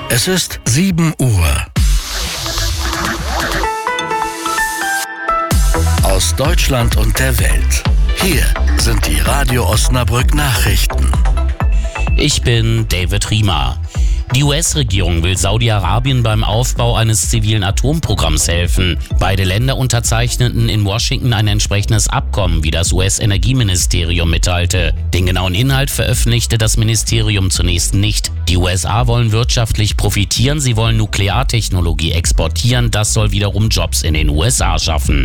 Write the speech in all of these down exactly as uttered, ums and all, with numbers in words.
Es ist sieben Uhr. Aus Deutschland und der Welt. Hier sind die Radio Osnabrück Nachrichten. Ich bin David Riemer. Die U S-Regierung will Saudi-Arabien beim Aufbau eines zivilen Atomprogramms helfen. Beide Länder unterzeichneten in Washington ein entsprechendes Abkommen, wie das U S-Energieministerium mitteilte. Den genauen Inhalt veröffentlichte das Ministerium zunächst nicht. Die U S A wollen wirtschaftlich profitieren, sie wollen Nukleartechnologie exportieren, das soll wiederum Jobs in den U S A schaffen.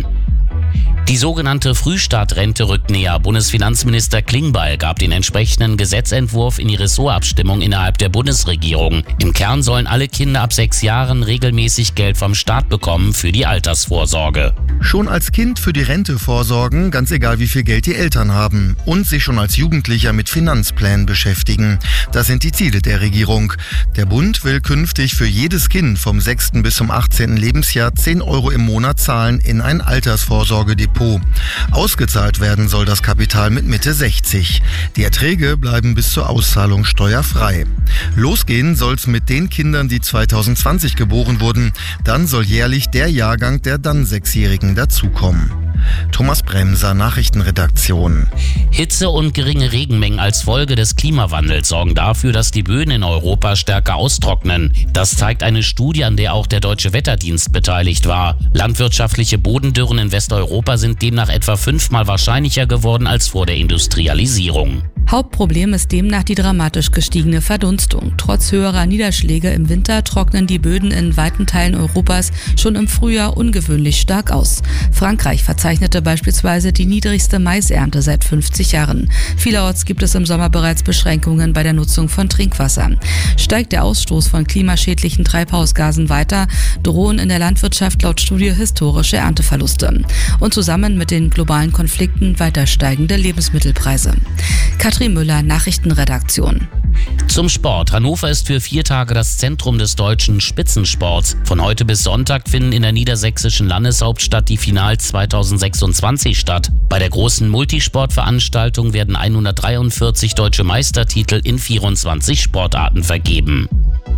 Die sogenannte Frühstartrente rückt näher. Bundesfinanzminister Klingbeil gab den entsprechenden Gesetzentwurf in die Ressortabstimmung innerhalb der Bundesregierung. Im Kern sollen alle Kinder ab sechs Jahren regelmäßig Geld vom Staat bekommen für die Altersvorsorge. Schon als Kind für die Rente vorsorgen, ganz egal wie viel Geld die Eltern haben. Und sich schon als Jugendlicher mit Finanzplänen beschäftigen. Das sind die Ziele der Regierung. Der Bund will künftig für jedes Kind vom sechsten bis zum achtzehnten Lebensjahr zehn Euro im Monat zahlen in ein Altersvorsorgedepot. Ausgezahlt werden soll das Kapital mit Mitte sechzig. Die Erträge bleiben bis zur Auszahlung steuerfrei. Losgehen soll's mit den Kindern, die zweitausendzwanzig geboren wurden. Dann soll jährlich der Jahrgang der dann Sechsjährigen dazukommen. Thomas Bremser, Nachrichtenredaktion. Hitze und geringe Regenmengen als Folge des Klimawandels sorgen dafür, dass die Böden in Europa stärker austrocknen. Das zeigt eine Studie, an der auch der Deutsche Wetterdienst beteiligt war. Landwirtschaftliche Bodendürren in Westeuropa sind demnach etwa fünfmal wahrscheinlicher geworden als vor der Industrialisierung. Hauptproblem ist demnach die dramatisch gestiegene Verdunstung. Trotz höherer Niederschläge im Winter trocknen die Böden in weiten Teilen Europas schon im Frühjahr ungewöhnlich stark aus. Frankreich verzeichnete beispielsweise die niedrigste Maisernte seit fünfzig Jahren. Vielerorts gibt es im Sommer bereits Beschränkungen bei der Nutzung von Trinkwasser. Steigt der Ausstoß von klimaschädlichen Treibhausgasen weiter, drohen in der Landwirtschaft laut Studie historische Ernteverluste. Und zusammen mit den globalen Konflikten weiter steigende Lebensmittelpreise. Katrin Müller, Nachrichtenredaktion. Zum Sport. Hannover ist für vier Tage das Zentrum des deutschen Spitzensports. Von heute bis Sonntag finden in der niedersächsischen Landeshauptstadt die Finals zweitausendsechsundzwanzig statt. Bei der großen Multisportveranstaltung werden hundertdreiundvierzig deutsche Meistertitel in vierundzwanzig Sportarten vergeben.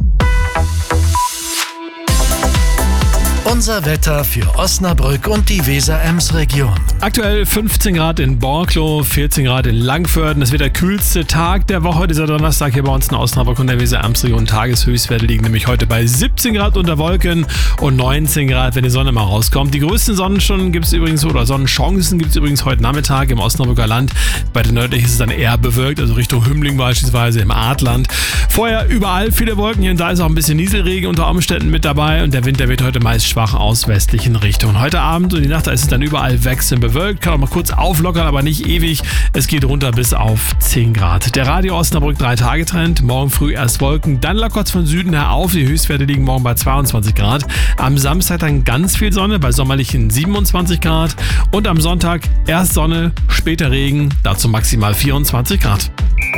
Unser Wetter für Osnabrück und die Weser-Ems-Region. Aktuell fünfzehn Grad in Borklow, vierzehn Grad in Langförden. Das wird der kühlste Tag der Woche, dieser Donnerstag hier bei uns in Osnabrück und der Weser-Ems-Region. Tageshöchstwerte liegen nämlich heute bei siebzehn Grad unter Wolken und neunzehn Grad, wenn die Sonne mal rauskommt. Die größten Sonnenstunden gibt es übrigens, oder Sonnenchancen gibt es übrigens heute Nachmittag im Osnabrücker Land. Bei den nördlichen ist es dann eher bewölkt, also Richtung Hümmling beispielsweise im Artland. Vorher überall viele Wolken, hier und da ist auch ein bisschen Nieselregen unter Umständen mit dabei und der Wind, der wird heute meist schwach aus westlichen Richtungen. Heute Abend und die Nacht ist es dann überall wechselnd bewölkt, kann auch mal kurz auflockern, aber nicht ewig. Es geht runter bis auf zehn Grad. Der Radio Osnabrück drei Tage Trend, morgen früh erst Wolken, dann lockert es von Süden her auf. Die Höchstwerte liegen morgen bei zweiundzwanzig Grad. Am Samstag dann ganz viel Sonne bei sommerlichen siebenundzwanzig Grad und am Sonntag erst Sonne, später Regen, dazu maximal vierundzwanzig Grad.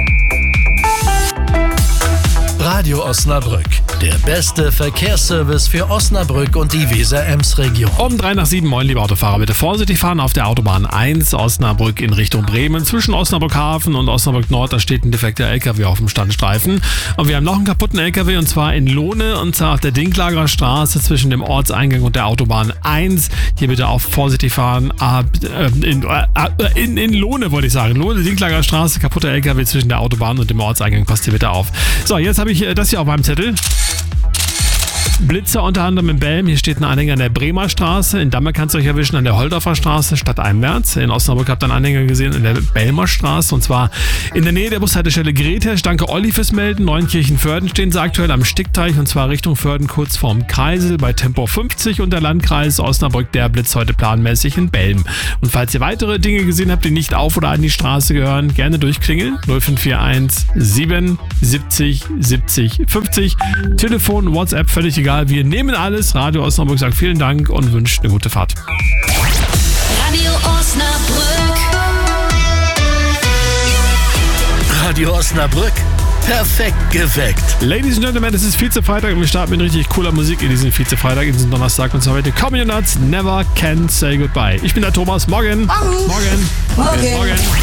Radio Osnabrück, der beste Verkehrsservice für Osnabrück und die Weser-Ems-Region. Um drei nach sieben, moin liebe Autofahrer, bitte vorsichtig fahren auf der Autobahn eins Osnabrück in Richtung Bremen. Zwischen Osnabrück Hafen und Osnabrück Nord, da steht ein defekter L K W auf dem Standstreifen. Und wir haben noch einen kaputten L K W und zwar in Lohne und zwar auf der Dinklagerer Straße zwischen dem Ortseingang und der Autobahn eins. Hier bitte auch vorsichtig fahren. In, in, in Lohne wollte ich sagen. Lohne, Dinklagerer Straße, kaputter L K W zwischen der Autobahn und dem Ortseingang. Passt hier bitte auf. So, jetzt habe ich das hier auf meinem Zettel. Blitzer unter anderem in Belm. Hier steht ein Anhänger an der Bremer Straße. In Damme kannst du euch erwischen an der Holdorfer Straße stadteinwärts. In Osnabrück habt ihr einen Anhänger gesehen in der Belmer Straße. Und zwar in der Nähe der Bushaltestelle Grethäsch. Danke Olli fürs Melden. Neunkirchen-Förden stehen sie aktuell am Stickteich. Und zwar Richtung Förden kurz vorm Kreisel bei Tempo fünfzig. Und der Landkreis Osnabrück, der blitzt heute planmäßig in Belm. Und falls ihr weitere Dinge gesehen habt, die nicht auf oder an die Straße gehören, gerne durchklingeln. null fünf vier eins sieben siebzig siebzig fünfzig. Telefon, WhatsApp, völlig egal. Wir nehmen alles. Radio Osnabrück sagt vielen Dank und wünscht eine gute Fahrt. Radio Osnabrück. Radio Osnabrück. Perfekt geweckt. Ladies and Gentlemen, es ist Vize-Freitag und wir starten mit richtig cooler Musik in diesen Vize-Freitag, in diesen Donnerstag. Und zwar heute Communion Nuts, Never Can Say Goodbye. Ich bin der Thomas. Morgen. Morgen. Morgen. Morgen. Morgen.